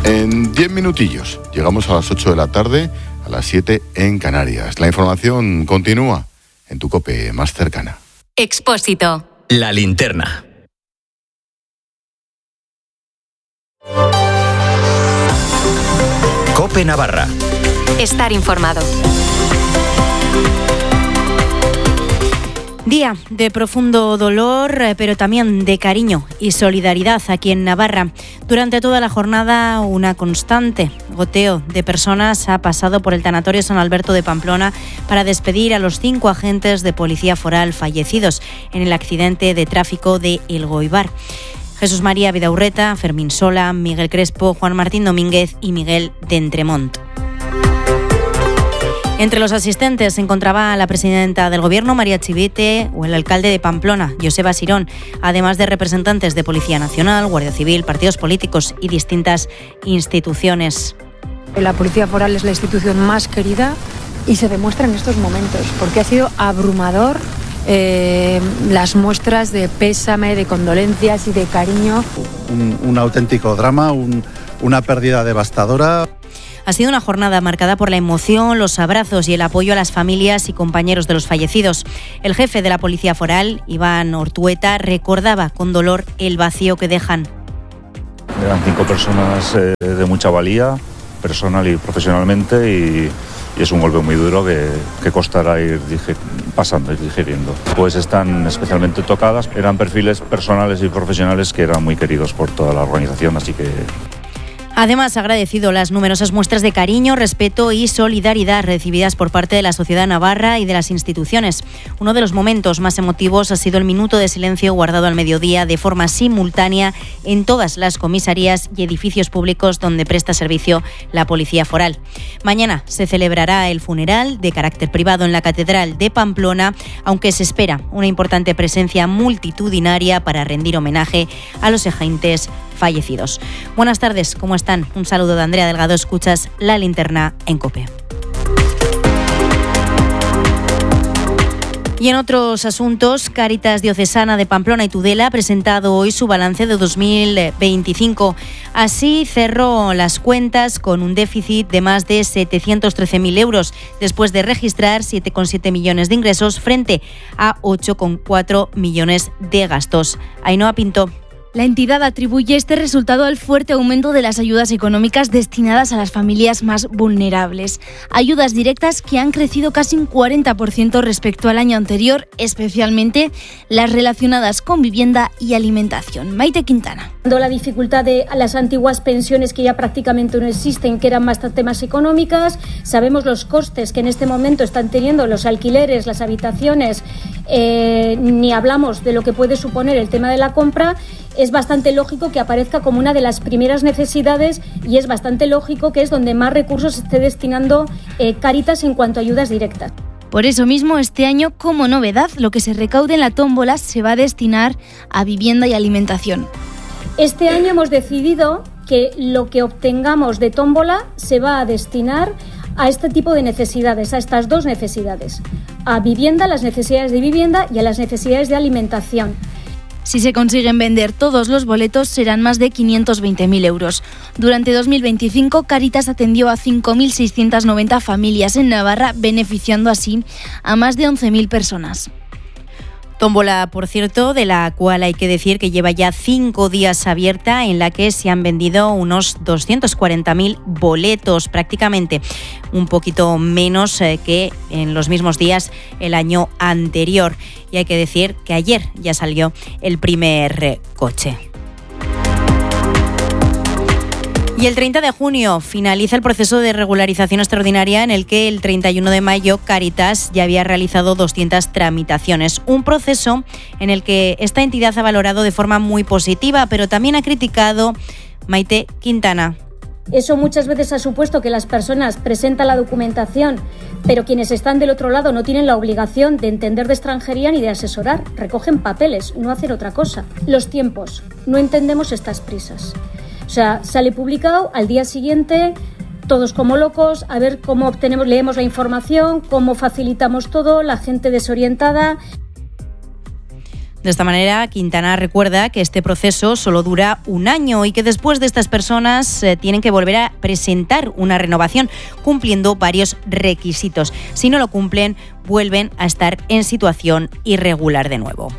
En 10 minutillos llegamos a las 8 de la tarde, a las 7 en Canarias. La información continúa en tu COPE más cercana. Expósito. La linterna. COPE Navarra. Estar informado. Día de profundo dolor, pero también de cariño y solidaridad aquí en Navarra. Durante toda la jornada, una constante goteo de personas ha pasado por el tanatorio San Alberto de Pamplona para despedir a los 5 agentes de policía foral fallecidos en el accidente de tráfico de Elgoibar. Jesús María Vidaurreta, Fermín Sola, Miguel Crespo, Juan Martín Domínguez y Miguel de Entremont. Entre los asistentes se encontraba la presidenta del Gobierno, María Chivite, o el alcalde de Pamplona, Joseba Sirón, además de representantes de Policía Nacional, Guardia Civil, partidos políticos y distintas instituciones. La Policía Foral es la institución más querida y se demuestra en estos momentos, porque ha sido abrumador las muestras de pésame, de condolencias y de cariño. Un auténtico drama, una pérdida devastadora. Ha sido una jornada marcada por la emoción, los abrazos y el apoyo a las familias y compañeros de los fallecidos. El jefe de la Policía Foral, Iván Ortueta, recordaba con dolor el vacío que dejan. Eran 5 personas de mucha valía, personal y profesionalmente, y es un golpe muy duro que costará ir pasando, ir digiriendo. Pues están especialmente tocadas, eran perfiles personales y profesionales que eran muy queridos por toda la organización, así que... Además, ha agradecido las numerosas muestras de cariño, respeto y solidaridad recibidas por parte de la sociedad navarra y de las instituciones. Uno de los momentos más emotivos ha sido el minuto de silencio guardado al mediodía de forma simultánea en todas las comisarías y edificios públicos donde presta servicio la Policía Foral. Mañana se celebrará el funeral de carácter privado en la Catedral de Pamplona, aunque se espera una importante presencia multitudinaria para rendir homenaje a los agentes fallecidos. Buenas tardes, ¿cómo están? Un saludo de Andrea Delgado, escuchas La Linterna en COPE. Y en otros asuntos, Cáritas Diocesana de Pamplona y Tudela ha presentado hoy su balance de 2025. Así cerró las cuentas con un déficit de más de 713.000 euros, después de registrar 7,7 millones de ingresos frente a 8,4 millones de gastos. Ainhoa Pinto. La entidad atribuye este resultado al fuerte aumento de las ayudas económicas destinadas a las familias más vulnerables. Ayudas directas que han crecido casi un 40% respecto al año anterior, especialmente las relacionadas con vivienda y alimentación. Maite Quintana. La dificultad de las antiguas pensiones que ya prácticamente no existen, que eran bastante más económicas. Sabemos los costes que en este momento están teniendo los alquileres, las habitaciones, ni hablamos de lo que puede suponer el tema de la compra. Es bastante lógico que aparezca como una de las primeras necesidades y es bastante lógico que es donde más recursos esté destinando Cáritas en cuanto a ayudas directas. Por eso mismo, este año, como novedad, lo que se recaude en la tómbola se va a destinar a vivienda y alimentación. Este año hemos decidido que lo que obtengamos de tómbola se va a destinar a este tipo de necesidades, a estas dos necesidades, a vivienda, las necesidades de vivienda y a las necesidades de alimentación. Si se consiguen vender todos los boletos, serán más de 520.000 euros. Durante 2025, Cáritas atendió a 5.690 familias en Navarra, beneficiando así a más de 11.000 personas. Tómbola, por cierto, de la cual hay que decir que lleva ya 5 días abierta, en la que se han vendido unos 240.000 boletos, prácticamente un poquito menos que en los mismos días el año anterior. Y hay que decir que ayer ya salió el primer coche. Y el 30 de junio finaliza el proceso de regularización extraordinaria en el que el 31 de mayo Cáritas ya había realizado 200 tramitaciones. Un proceso en el que esta entidad ha valorado de forma muy positiva, pero también ha criticado Maite Quintana. Eso muchas veces ha supuesto que las personas presentan la documentación, pero quienes están del otro lado no tienen la obligación de entender de extranjería ni de asesorar. Recogen papeles, no hacen otra cosa. Los tiempos. No entendemos estas prisas. O sea, sale publicado, al día siguiente, todos como locos, a ver cómo leemos la información, cómo facilitamos todo, la gente desorientada. De esta manera, Quintana recuerda que este proceso solo dura un año y que después de estas personas tienen que volver a presentar una renovación cumpliendo varios requisitos. Si no lo cumplen, vuelven a estar en situación irregular de nuevo.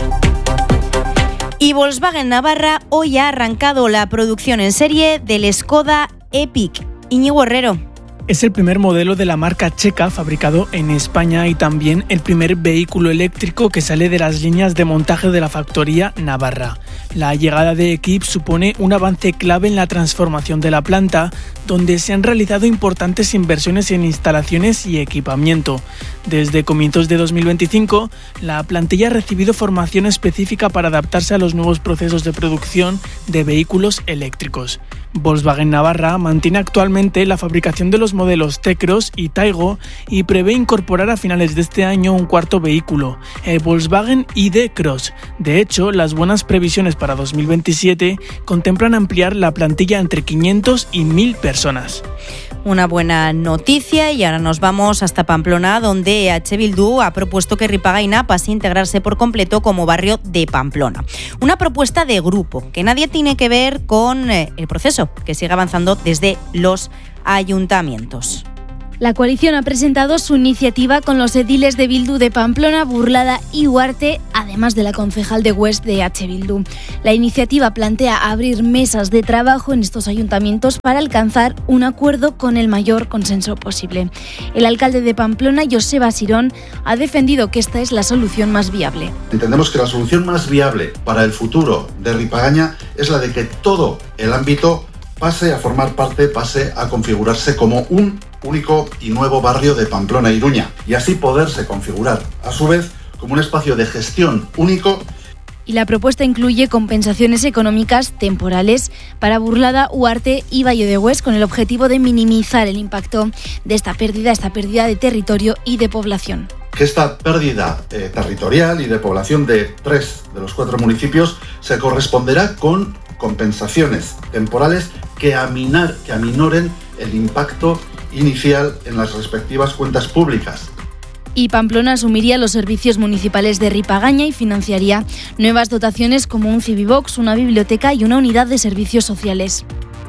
Y Volkswagen Navarra hoy ha arrancado la producción en serie del Skoda Epic. Íñigo Herrero. Es el primer modelo de la marca checa fabricado en España y también el primer vehículo eléctrico que sale de las líneas de montaje de la factoría navarra. La llegada de Epic supone un avance clave en la transformación de la planta, donde se han realizado importantes inversiones en instalaciones y equipamiento. Desde comienzos de 2025, la plantilla ha recibido formación específica para adaptarse a los nuevos procesos de producción de vehículos eléctricos. Volkswagen Navarra mantiene actualmente la fabricación de los modelos T-Cross y Taigo y prevé incorporar a finales de este año un cuarto vehículo, el Volkswagen ID Cross. De hecho, las buenas previsiones para 2027 contemplan ampliar la plantilla entre 500 y 1.000 personas. Una buena noticia y ahora nos vamos hasta Pamplona, donde EH Bildu ha propuesto que Ripagaina pase a integrarse por completo como barrio de Pamplona. Una propuesta de grupo que nadie tiene que ver con el proceso que sigue avanzando desde los ayuntamientos. La coalición ha presentado su iniciativa con los ediles de Bildu de Pamplona, Burlada y Huarte, además de la concejal de Huest de EH Bildu. La iniciativa plantea abrir mesas de trabajo en estos ayuntamientos para alcanzar un acuerdo con el mayor consenso posible. El alcalde de Pamplona, Joseba Sirón, ha defendido que esta es la solución más viable. Entendemos que la solución más viable para el futuro de Ripagaina es la de que todo el ámbito pase a formar parte, pase a configurarse como un único y nuevo barrio de Pamplona e Iruña, y así poderse configurar, a su vez, como un espacio de gestión único. Y la propuesta incluye compensaciones económicas temporales para Burlada, Huarte y Valle de Hues, con el objetivo de minimizar el impacto de esta pérdida de territorio y de población. Que esta pérdida territorial y de población de 3 de los 4 municipios se corresponderá con compensaciones temporales que aminoren el impacto inicial en las respectivas cuentas públicas. Y Pamplona asumiría los servicios municipales de Ripagaina y financiaría nuevas dotaciones como un Civibox, una biblioteca y una unidad de servicios sociales.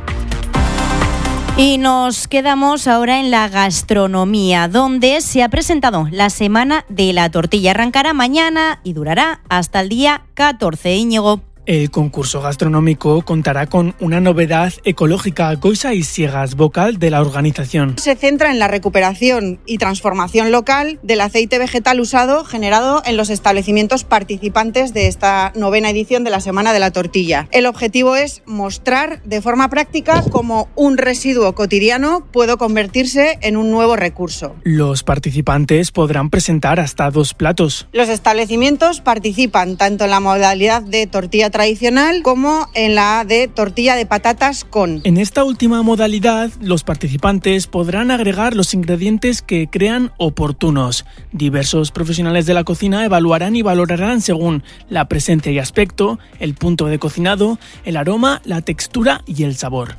Y nos quedamos ahora en la gastronomía, donde se ha presentado la Semana de la Tortilla. Arrancará mañana y durará hasta el día 14, Íñigo. El concurso gastronómico contará con una novedad ecológica, Goiza y Siegas, vocal de la organización. Se centra en la recuperación y transformación local del aceite vegetal usado generado en los establecimientos participantes de esta 9ª edición de la Semana de la Tortilla. El objetivo es mostrar de forma práctica cómo un residuo cotidiano puede convertirse en un nuevo recurso. Los participantes podrán presentar hasta 2 platos. Los establecimientos participan tanto en la modalidad de tortilla tradicional como en la de tortilla de patatas con. En esta última modalidad, los participantes podrán agregar los ingredientes que crean oportunos. Diversos profesionales de la cocina evaluarán y valorarán según la presencia y aspecto, el punto de cocinado, el aroma, la textura y el sabor.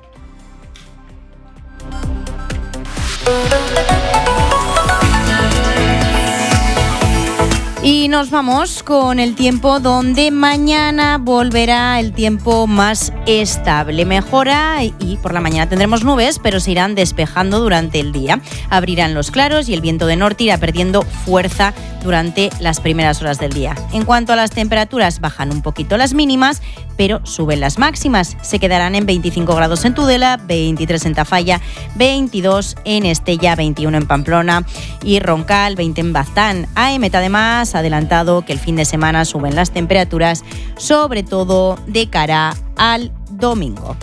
Y nos vamos con el tiempo, donde mañana volverá el tiempo más estable. Mejora y por la mañana tendremos nubes, pero se irán despejando durante el día. Abrirán los claros y el viento de norte irá perdiendo fuerza durante las primeras horas del día. En cuanto a las temperaturas, bajan un poquito las mínimas, pero suben las máximas. Se quedarán en 25 grados en Tudela, 23 en Tafalla, 22 en Estella, 21 en Pamplona y Roncal, 20 en Baztán. AEMET además ha adelantado que el fin de semana suben las temperaturas, sobre todo de cara al domingo.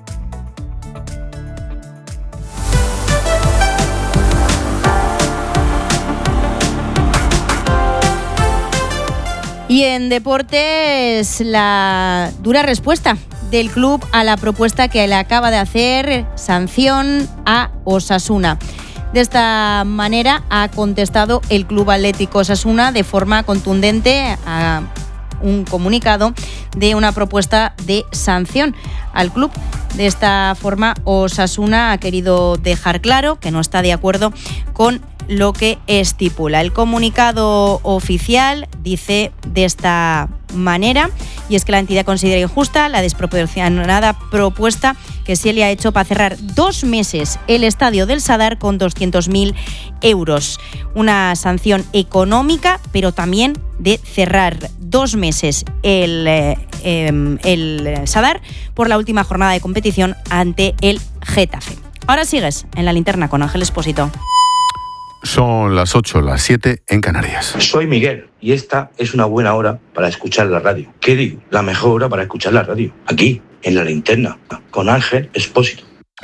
Y en deportes, la dura respuesta del club a la propuesta que le acaba de hacer sanción a Osasuna. De esta manera ha contestado el Club Atlético Osasuna de forma contundente a un comunicado de una propuesta de sanción al club. De esta forma, Osasuna ha querido dejar claro que no está de acuerdo con lo que estipula. El comunicado oficial dice de esta manera, y es que la entidad considera injusta la desproporcionada propuesta que se le ha hecho para cerrar 2 meses el estadio del Sadar con 200.000 euros. Una sanción económica, pero también de cerrar 2 meses el Sadar por la última jornada de competición ante el Getafe. Ahora sigues en la linterna con Ángel Expósito. Son las 8, las 7 en Canarias. Soy Miguel y esta es una buena hora para escuchar la radio. ¿Qué digo? La mejor hora para escuchar la radio. Aquí, en la linterna, con Ángel Expósito.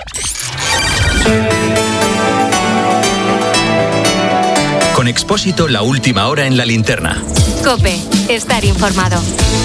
Con Expósito, la última hora en la linterna. COPE, estar informado.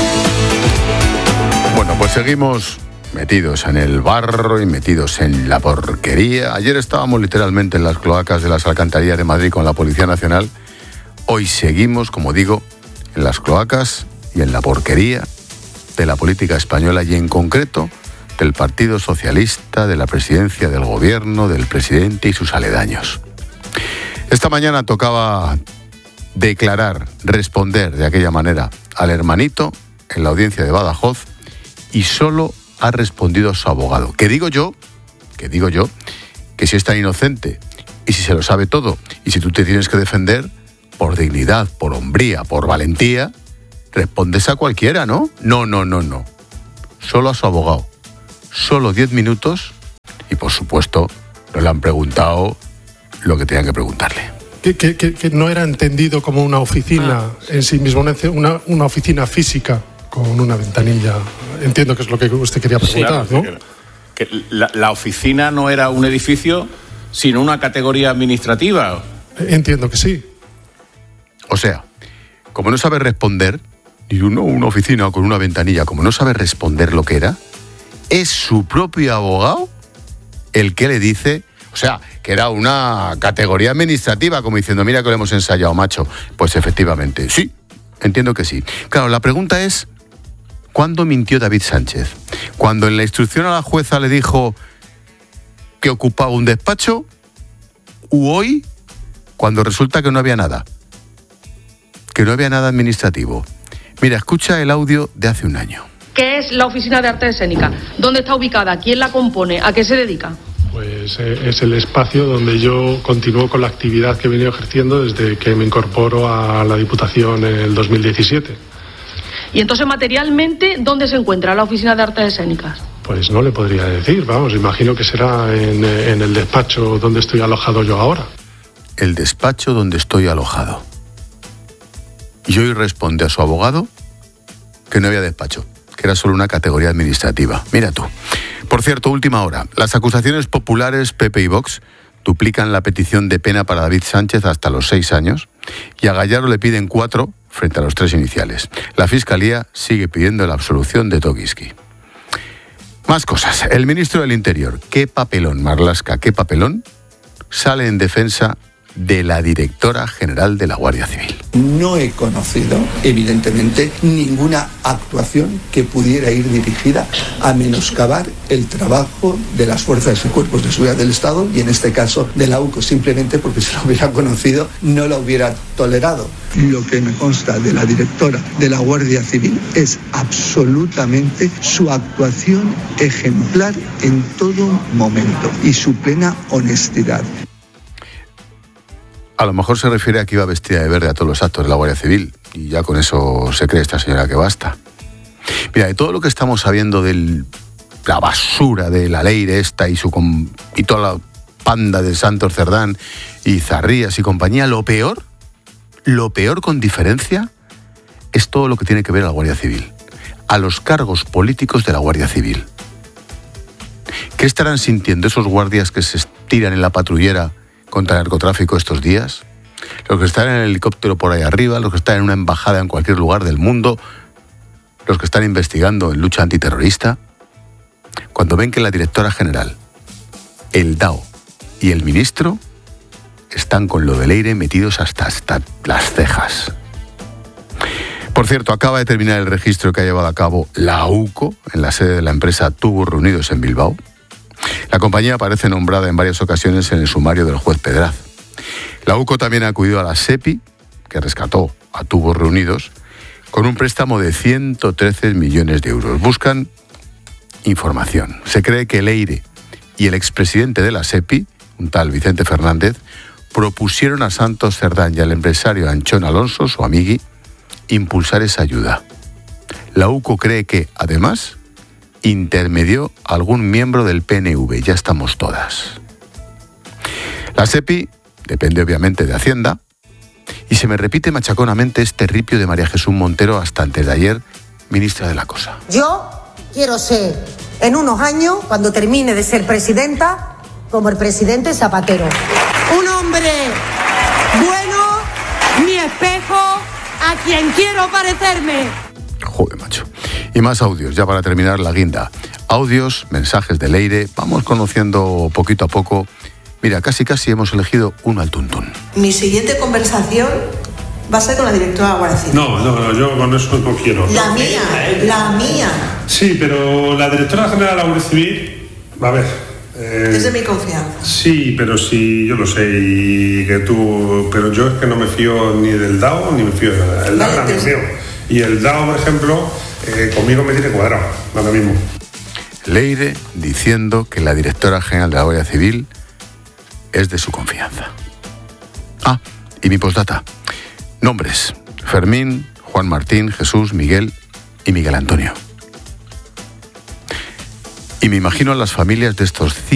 Bueno, pues seguimos metidos en el barro y metidos en la porquería. Ayer estábamos literalmente en las cloacas de las alcantarillas de Madrid con la Policía Nacional. Hoy seguimos, como digo, en las cloacas y en la porquería de la política española y en concreto del Partido Socialista, de la presidencia del gobierno, del presidente y sus aledaños. Esta mañana tocaba declarar, responder de aquella manera al hermanito en la audiencia de Badajoz y solo ha respondido a su abogado. Que digo yo, que si es tan inocente y si se lo sabe todo y si tú te tienes que defender por dignidad, por hombría, por valentía, respondes a cualquiera, ¿no? No. Solo a su abogado. Solo 10 minutos y, por supuesto, no le han preguntado lo que tenían que preguntarle. Que no era entendido como una oficina en sí mismo, una oficina física con una ventanilla. Entiendo que es lo que usted quería preguntar, sí, claro, ¿no? Que la oficina no era un edificio, sino una categoría administrativa. Entiendo que sí. O sea, como no sabe responder, y una oficina con una ventanilla, como no sabe responder lo que era, es su propio abogado el que le dice, o sea, que era una categoría administrativa, como diciendo, mira que lo hemos ensayado, macho. Pues efectivamente, sí, entiendo que sí. Claro, la pregunta es, ¿cuándo mintió David Sánchez? ¿Cuando en la instrucción a la jueza le dijo que ocupaba un despacho? ¿U hoy, cuando resulta que no había nada? Que no había nada administrativo. Mira, escucha el audio de hace un año. ¿Qué es la Oficina de Arte Escénica? ¿Dónde está ubicada? ¿Quién la compone? ¿A qué se dedica? Pues es el espacio donde yo continúo con la actividad que he venido ejerciendo desde que me incorporo a la Diputación en el 2017. Y entonces, materialmente, ¿dónde se encuentra la Oficina de Artes Escénicas? Pues no le podría decir, vamos, imagino que será en el despacho donde estoy alojado yo ahora. El despacho donde estoy alojado. Y hoy responde a su abogado que no había despacho, que era solo una categoría administrativa. Mira tú. Por cierto, última hora. Las acusaciones populares PP y Vox duplican la petición de pena para David Sánchez hasta los 6 años y a Gallardo le piden 4 frente a los 3 iniciales. La Fiscalía sigue pidiendo la absolución de Toguiski. Más cosas. El ministro del Interior, qué papelón, Marlaska, qué papelón, sale en defensa de la directora general de la Guardia Civil. No he conocido, evidentemente, ninguna actuación que pudiera ir dirigida a menoscabar el trabajo de las fuerzas y cuerpos de seguridad del Estado y, en este caso, de la UCO, simplemente porque si la hubiera conocido no la hubiera tolerado. Lo que me consta de la directora de la Guardia Civil es absolutamente su actuación ejemplar en todo momento y su plena honestidad. A lo mejor se refiere a que iba vestida de verde a todos los actos de la Guardia Civil y ya con eso se cree esta señora que basta. Mira, de todo lo que estamos sabiendo de la basura de la ley de esta y toda la panda de Santos Cerdán y Zarrías y compañía, lo peor con diferencia es todo lo que tiene que ver a la Guardia Civil, a los cargos políticos de la Guardia Civil. ¿Qué estarán sintiendo esos guardias que se estiran en la patrullera contra el narcotráfico estos días? Los que están en el helicóptero por ahí arriba, los que están en una embajada en cualquier lugar del mundo, los que están investigando en lucha antiterrorista, cuando ven que la directora general, el DAO y el ministro están con lo del Leire metidos hasta las cejas. Por cierto, acaba de terminar el registro que ha llevado a cabo la UCO en la sede de la empresa Tubos Reunidos en Bilbao. La compañía aparece nombrada en varias ocasiones en el sumario del juez Pedraz. La UCO también ha acudido a la SEPI, que rescató a Tubos Reunidos, con un préstamo de 113 millones de euros. Buscan información. Se cree que Leire y el expresidente de la SEPI, un tal Vicente Fernández, propusieron a Santos Cerdán y al empresario Anchón Alonso, su amigui, impulsar esa ayuda. La UCO cree que, además, intermedió algún miembro del PNV. Ya estamos todas. La SEPI depende obviamente de Hacienda y se me repite machaconamente este ripio de María Jesús Montero hasta antes de ayer, ministra de la Cosa. Yo quiero ser, en unos años, cuando termine de ser presidenta, como el presidente Zapatero. Un hombre bueno, mi espejo, a quien quiero parecerme. Joder, macho. Y más audios, ya para terminar la guinda. Audios, mensajes de Leire, vamos conociendo poquito a poco. Mira, casi hemos elegido uno al tuntún. Mi siguiente conversación va a ser con la directora de la Guardia Civil. No, yo con eso no quiero. La mía. Sí, pero la directora general de la Guardia Civil, a ver... es de mi confianza. Sí, pero sí, yo lo sé, y que tú... Pero yo es que no me fío ni del DAO, ni me fío de nada. El DAO también fío. Y el DAO, por ejemplo, conmigo me tiene cuadrado, ahora mismo. Leire diciendo que la directora general de la Guardia Civil es de su confianza. Ah, y mi postdata. Nombres: Fermín, Juan Martín, Jesús, Miguel y Miguel Antonio. Y me imagino a las familias de estos